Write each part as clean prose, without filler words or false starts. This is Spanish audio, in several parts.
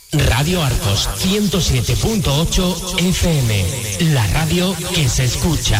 Radio Arcos 107.8 FM, la radio que se escucha.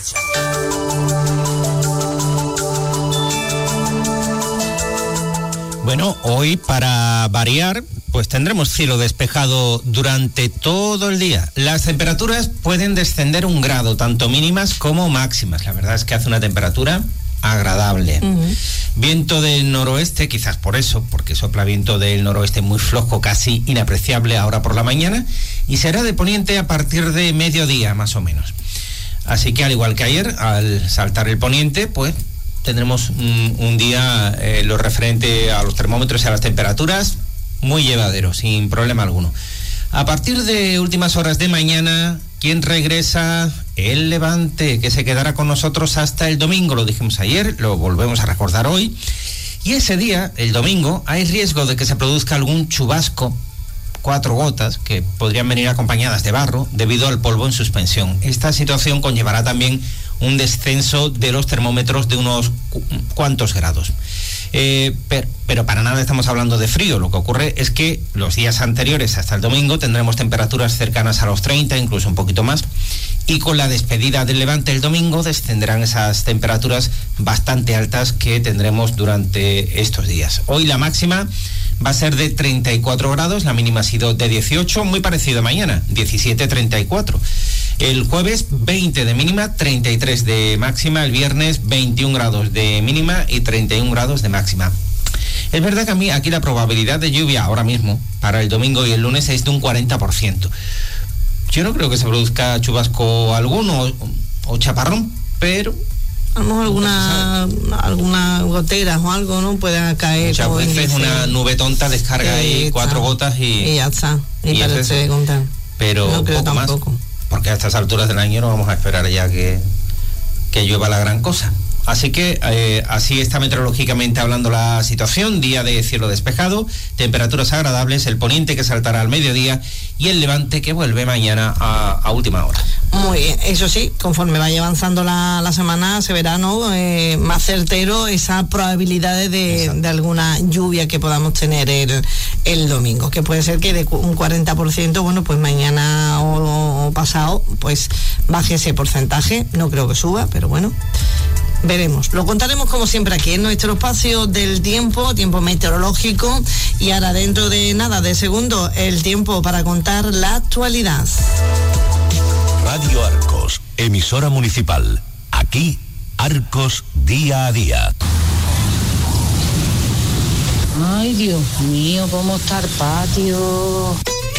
Bueno, hoy para variar, pues tendremos cielo despejado durante todo el día. Las temperaturas pueden descender 1 grado, tanto mínimas como máximas. La verdad es que hace una temperatura agradable. Viento del noroeste, quizás por eso, porque sopla viento del noroeste muy flojo, casi inapreciable ahora por la mañana, y será de poniente a partir de mediodía, más o menos. Así que al igual que ayer, al saltar el poniente, pues tendremos un día, lo referente a los termómetros y a las temperaturas, muy llevadero, sin problema alguno. A partir de últimas horas de mañana, ¿quién regresa? El Levante, que se quedará con nosotros hasta el domingo. Lo dijimos ayer, lo volvemos a recordar hoy. Y ese día, el domingo, hay riesgo de que se produzca algún chubasco, 4 gotas, que podrían venir acompañadas de barro debido al polvo en suspensión. Esta situación conllevará también un descenso de los termómetros de unos cuantos grados. Pero para nada estamos hablando de frío. Lo que ocurre es que los días anteriores hasta el domingo tendremos temperaturas cercanas a los 30, incluso un poquito más, y con la despedida del Levante el domingo descenderán esas temperaturas bastante altas que tendremos durante estos días. Hoy la máxima va a ser de 34 grados, la mínima ha sido de 18, muy parecido a mañana, 17-34. El jueves 20 de mínima, 33 de máxima, el viernes 21 grados de mínima y 31 grados de máxima. Es verdad que a mí aquí la probabilidad de lluvia ahora mismo para el domingo y el lunes es de un 40%. Yo no creo que se produzca chubasco alguno o chaparrón, pero a lo mejor alguna gotera o algo, ¿no? Pueda caer. Muchas veces una nube tonta descarga ahí 4 gotas y ya está. Y parece de contar. Pero no creo poco tampoco. Más, porque a estas alturas del año no vamos a esperar ya que llueva la gran cosa. Así que así está meteorológicamente hablando la situación. Día de cielo despejado, temperaturas agradables, el poniente que saltará al mediodía y el levante que vuelve mañana a última hora. Muy bien, eso sí, conforme vaya avanzando la semana se verá, ¿no? Más certero esa probabilidad de alguna lluvia que podamos tener el domingo, que puede ser que de un 40%, bueno, pues mañana o pasado, pues baje ese porcentaje. No creo que suba, pero bueno, veremos. Lo contaremos como siempre aquí en nuestro espacio del tiempo meteorológico. Y ahora, dentro de nada, de segundo, el tiempo para contar la actualidad. Radio Arcos, emisora municipal. Aquí, Arcos día a día. Ay, Dios mío, ¿cómo está el patio?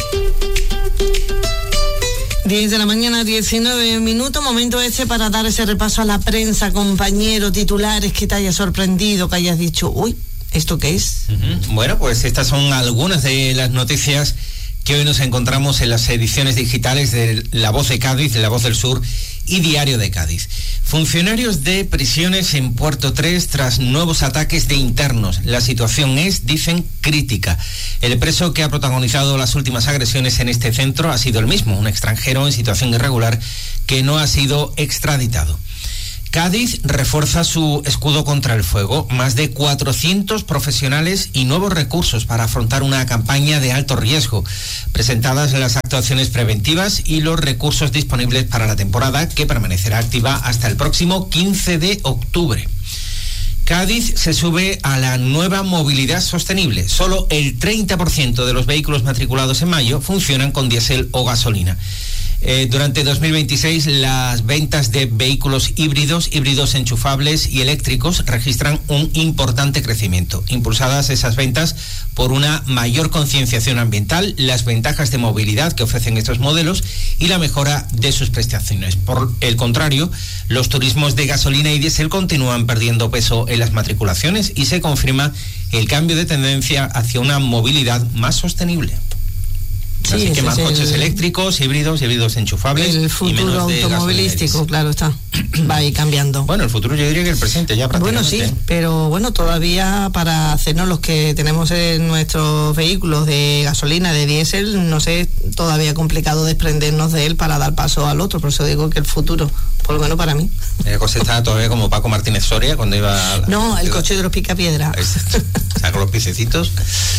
10 de la mañana, 19 minutos, momento para dar ese repaso a la prensa, compañero, titulares que te haya sorprendido, que hayas dicho, uy, ¿esto qué es? Bueno, pues estas son algunas de las noticias que hoy nos encontramos en las ediciones digitales de La Voz de Cádiz, de La Voz del Sur y Diario de Cádiz. Funcionarios de prisiones en Puerto 3 tras nuevos ataques de internos. La situación es, dicen, crítica. El preso que ha protagonizado las últimas agresiones en este centro ha sido el mismo, un extranjero en situación irregular que no ha sido extraditado. Cádiz refuerza su escudo contra el fuego, más de 400 profesionales y nuevos recursos para afrontar una campaña de alto riesgo, presentadas las actuaciones preventivas y los recursos disponibles para la temporada, que permanecerá activa hasta el próximo 15 de octubre. Cádiz se sube a la nueva movilidad sostenible. Solo el 30% de los vehículos matriculados en mayo funcionan con diésel o gasolina. Durante 2026 las ventas de vehículos híbridos enchufables y eléctricos registran un importante crecimiento, impulsadas esas ventas por una mayor concienciación ambiental, las ventajas de movilidad que ofrecen estos modelos y la mejora de sus prestaciones. Por el contrario, los turismos de gasolina y diésel continúan perdiendo peso en las matriculaciones y se confirma el cambio de tendencia hacia una movilidad más sostenible. Sí, así que más coches eléctricos, híbridos enchufables. El futuro automovilístico, claro está, va a ir cambiando. Bueno, el futuro yo diría que el presente ya prácticamente. Bueno, sí, pero bueno, todavía para hacernos los que tenemos en nuestros vehículos de gasolina, de diésel, no sé, todavía complicado desprendernos de él para dar paso al otro, por eso digo que el futuro por lo menos para mí. El coche estaba todavía como Paco Martínez Soria cuando iba a No, el coche de los picapiedra. O sea, con los piececitos.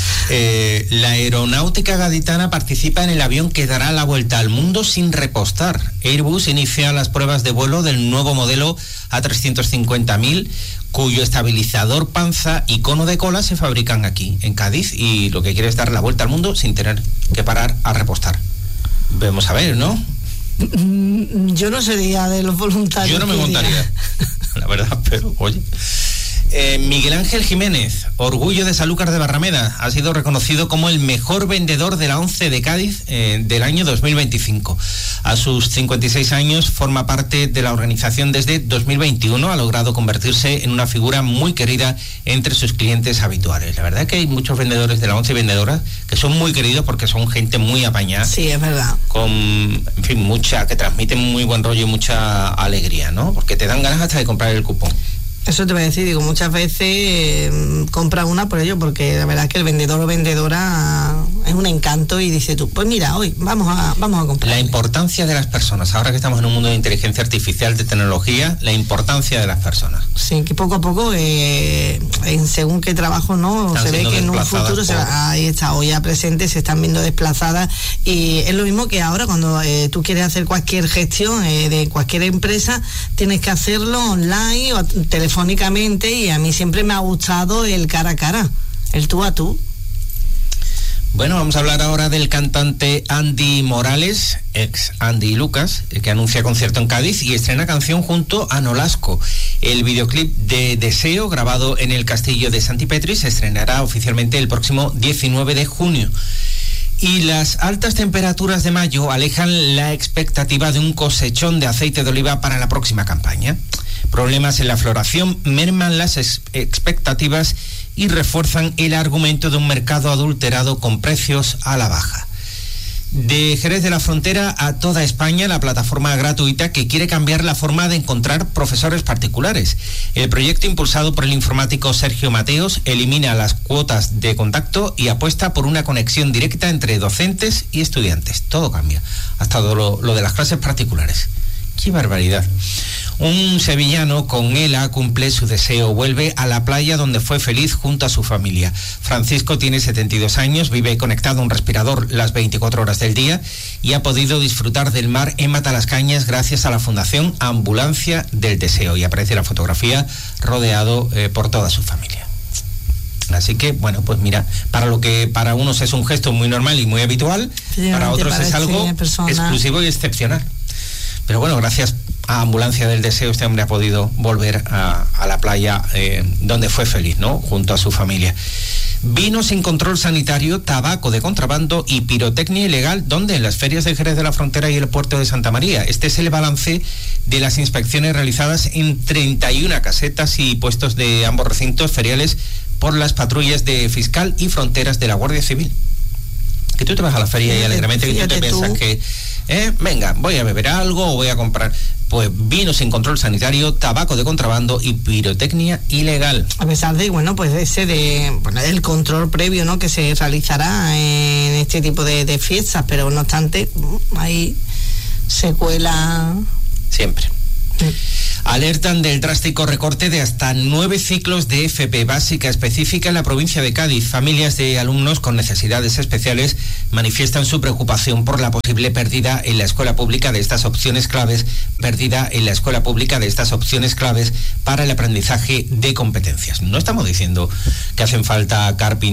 La aeronáutica gaditana participa en el avión que dará la vuelta al mundo sin repostar. Airbus inicia las pruebas de vuelo del nuevo modelo A350.000, cuyo estabilizador, panza y cono de cola se fabrican aquí, en Cádiz, y lo que quiere es dar la vuelta al mundo sin tener que parar a repostar. Vamos a ver, ¿no? Yo no sería de los voluntarios. Yo no me montaría, la verdad, pero oye. Miguel Ángel Jiménez, orgullo de Sanlúcar de Barrameda, ha sido reconocido como el mejor vendedor de la ONCE de Cádiz del año 2025. A sus 56 años forma parte de la organización desde 2021, ha logrado convertirse en una figura muy querida entre sus clientes habituales. La verdad es que hay muchos vendedores de la ONCE y vendedoras que son muy queridos porque son gente muy apañada. Sí, es verdad. Con, en fin, que transmiten muy buen rollo y mucha alegría, ¿no? Porque te dan ganas hasta de comprar el cupón. Eso te voy a decir, digo, muchas veces compra una por ello, porque la verdad es que el vendedor o vendedora es un encanto y dice tú, pues mira, hoy vamos a comprar. La importancia de las personas, ahora que estamos en un mundo de inteligencia artificial, de tecnología, la importancia de las personas. Sí, que poco a poco, en según qué trabajo, ¿no? Están se ve que en un futuro ahí está, o ya presente, se están viendo desplazadas, y es lo mismo que ahora cuando tú quieres hacer cualquier gestión de cualquier empresa, tienes que hacerlo online o telefónicamente, y a mí siempre me ha gustado el cara a cara, el tú a tú. Bueno, vamos a hablar ahora del cantante Andy Morales, ex Andy y Lucas, que anuncia concierto en Cádiz y estrena canción junto a Nolasco. El videoclip de Deseo, grabado en el Castillo de Santipetri, se estrenará oficialmente el próximo 19 de junio. Y las altas temperaturas de mayo alejan la expectativa de un cosechón de aceite de oliva para la próxima campaña. Problemas en la floración merman las expectativas y refuerzan el argumento de un mercado adulterado con precios a la baja. De Jerez de la Frontera a toda España, la plataforma gratuita que quiere cambiar la forma de encontrar profesores particulares. El proyecto, impulsado por el informático Sergio Mateos, elimina las cuotas de contacto y apuesta por una conexión directa entre docentes y estudiantes. Todo cambia, hasta lo de las clases particulares. ¡Qué barbaridad! Un sevillano con ELA cumple su deseo, vuelve a la playa donde fue feliz junto a su familia. Francisco tiene 72 años, vive conectado a un respirador las 24 horas del día y ha podido disfrutar del mar en Matalascañas gracias a la Fundación Ambulancia del Deseo. Y aparece la fotografía rodeado por toda su familia. Así que, bueno, pues mira, para lo que para unos es un gesto muy normal y muy habitual, para otros es algo exclusivo y excepcional. Pero bueno, gracias a Ambulancia del Deseo, este hombre ha podido volver a la playa donde fue feliz, ¿no? Junto a su familia. Vino sin control sanitario, tabaco de contrabando y pirotecnia ilegal, ¿dónde? En las ferias de Jerez de la Frontera y el puerto de Santa María. Este es el balance de las inspecciones realizadas en 31 casetas y puestos de ambos recintos feriales por las patrullas de Fiscal y Fronteras de la Guardia Civil. Que tú te vas a la feria y alegremente y tú te piensas que venga, voy a beber algo o voy a comprar. Pues vino sin control sanitario, tabaco de contrabando y pirotecnia ilegal. A pesar de, bueno, pues el control previo, ¿no?, que se realizará en este tipo de fiestas, pero no obstante, hay secuela siempre. Alertan del drástico recorte de hasta 9 ciclos de FP básica específica en la provincia de Cádiz. Familias de alumnos con necesidades especiales manifiestan su preocupación por la posible pérdida en la escuela pública de estas opciones claves, para el aprendizaje de competencias. No estamos diciendo que hacen falta carpinteros